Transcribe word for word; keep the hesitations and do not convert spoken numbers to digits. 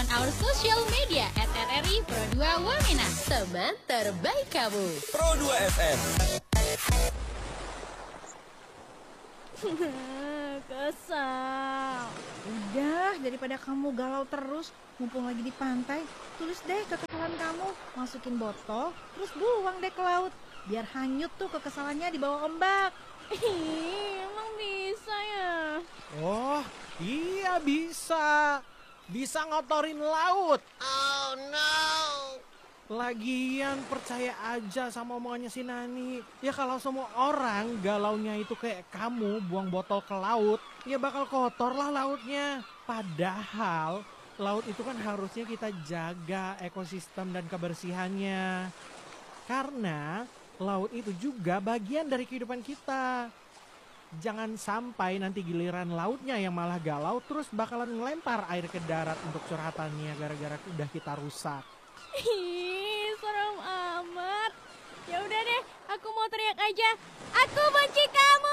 our social media at R R I Pro dua Wamena. Teman terbaik kamu. Pro dua F M. Kesal. Udah, daripada kamu galau terus, mumpung lagi di pantai, tulis deh kekesalan kamu, masukin botol, terus buang deh ke laut. Biar hanyut tuh kekesalannya di bawah ombak. Ih, emang bisa ya? Oh, iya bisa. Bisa ngotorin laut. Oh no. Lagian percaya aja sama omongannya si Nani. Ya kalau semua orang galaunya itu kayak kamu buang botol ke laut, ya bakal kotor lah lautnya. Padahal laut itu kan harusnya kita jaga ekosistem dan kebersihannya. Karena laut itu juga bagian dari kehidupan kita. Jangan sampai nanti giliran lautnya yang malah galau terus bakalan ngelempar air ke darat untuk curhatannya gara-gara udah kita rusak. Ih, serem amat. Ya udah deh, aku mau teriak aja. Aku benci kamu.